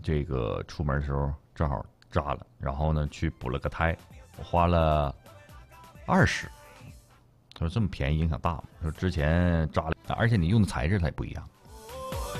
这个出门的时候正好扎了，然后呢去补了个胎，我花了20。他说这么便宜影响大吗？说之前扎了，而且你用的材质它也不一样。